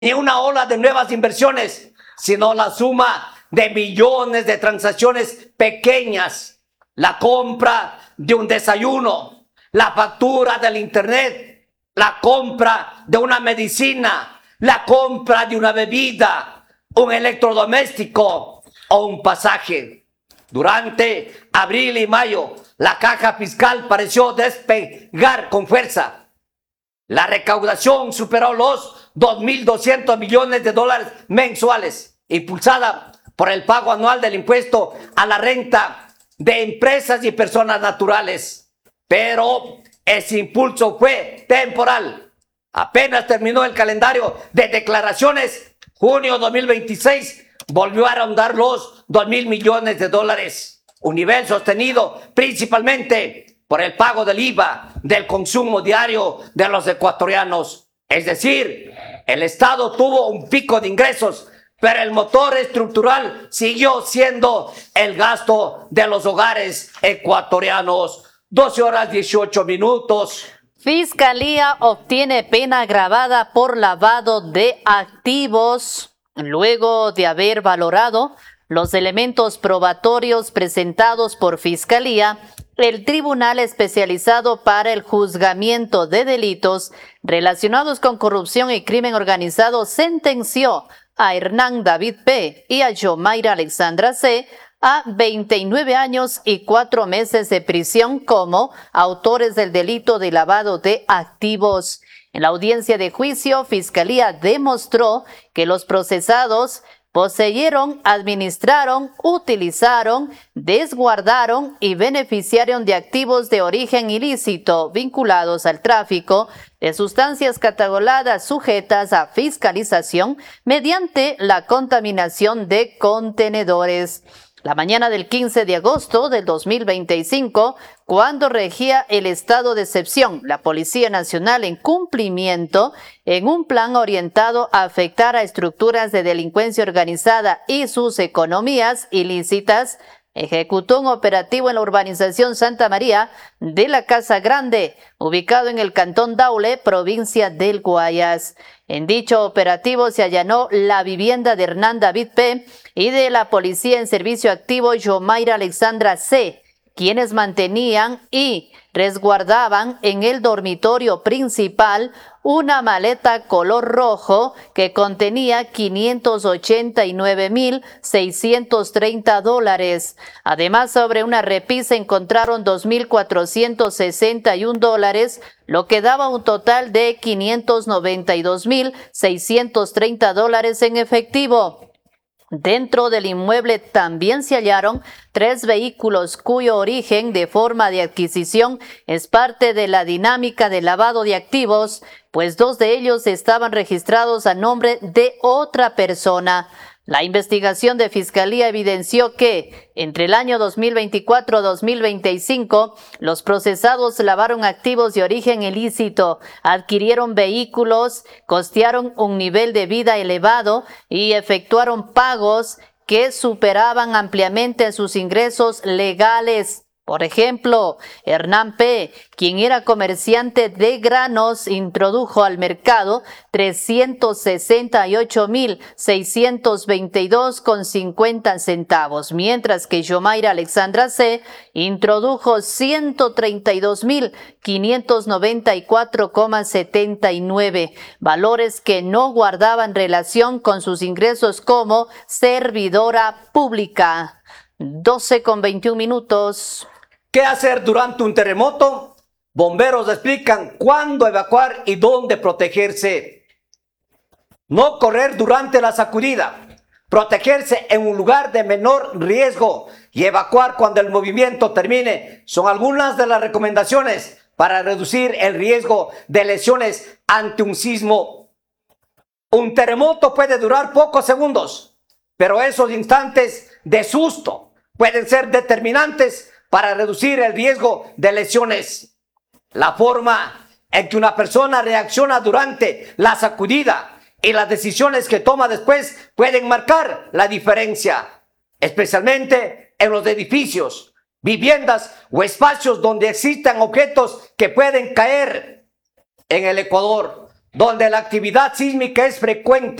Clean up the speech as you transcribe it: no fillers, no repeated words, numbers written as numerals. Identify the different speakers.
Speaker 1: ni una ola de nuevas inversiones, sino la suma de millones de transacciones pequeñas. La compra de un desayuno, la factura del internet, la compra de una medicina, la compra de una bebida, un electrodoméstico o un pasaje. Durante abril y mayo, la caja fiscal pareció despegar con fuerza. La recaudación superó los 2.200 millones de dólares mensuales, impulsada por el pago anual del impuesto a la renta de empresas y personas naturales. Pero ese impulso fue temporal. Apenas terminó el calendario de declaraciones, junio 2026 volvió a rondar los 2.000 millones de dólares, un nivel sostenido principalmente por el pago del IVA del consumo diario de los ecuatorianos. Es decir, el Estado tuvo un pico de ingresos, pero el motor estructural siguió siendo el gasto de los hogares ecuatorianos. 12:18.
Speaker 2: Fiscalía obtiene pena agravada por lavado de activos luego de haber valorado los elementos probatorios presentados por Fiscalía. El Tribunal Especializado para el Juzgamiento de Delitos relacionados con corrupción y crimen organizado sentenció a Hernán David P. y a Yomaira Alexandra C. a 29 años y 4 meses de prisión como autores del delito de lavado de activos. En la audiencia de juicio, Fiscalía demostró que los procesados poseyeron, administraron, utilizaron, desguardaron y beneficiaron de activos de origen ilícito vinculados al tráfico de sustancias catalogadas sujetas a fiscalización mediante la contaminación de contenedores. La mañana del 15 de agosto del 2025, cuando regía el estado de excepción, la Policía Nacional, en cumplimiento en un plan orientado a afectar a estructuras de delincuencia organizada y sus economías ilícitas, ejecutó un operativo en la urbanización Santa María de la Casa Grande, ubicado en el cantón Daule, provincia del Guayas. En dicho operativo se allanó la vivienda de Hernán David P. y de la policía en servicio activo Yomaira Alexandra C., quienes mantenían y resguardaban en el dormitorio principal una maleta color rojo que contenía $589,630. Además, sobre una repisa encontraron $2,461, lo que daba un total de $592,630 en efectivo. Dentro del inmueble también se hallaron 3 vehículos cuyo origen de forma de adquisición es parte de la dinámica de lavado de activos, pues 2 de ellos estaban registrados a nombre de otra persona. La investigación de Fiscalía evidenció que entre el año 2024-2025 los procesados lavaron activos de origen ilícito, adquirieron vehículos, costearon un nivel de vida elevado y efectuaron pagos que superaban ampliamente sus ingresos legales. Por ejemplo, Hernán P., quien era comerciante de granos, introdujo al mercado 368,622,50 centavos, mientras que Yomaira Alexandra C. introdujo 132,594,79, valores que no guardaban relación con sus ingresos como servidora pública. 12:21.
Speaker 1: ¿Qué hacer durante un terremoto? Bomberos explican cuándo evacuar y dónde protegerse. No correr durante la sacudida. Protegerse en un lugar de menor riesgo y evacuar cuando el movimiento termine son algunas de las recomendaciones para reducir el riesgo de lesiones ante un sismo. Un terremoto puede durar pocos segundos, pero esos instantes de susto pueden ser determinantes para reducir el riesgo de lesiones. La forma en que una persona reacciona durante la sacudida y las decisiones que toma después pueden marcar la diferencia, especialmente en los edificios, viviendas o espacios donde existan objetos que pueden caer. En el Ecuador, donde la actividad sísmica es frecuente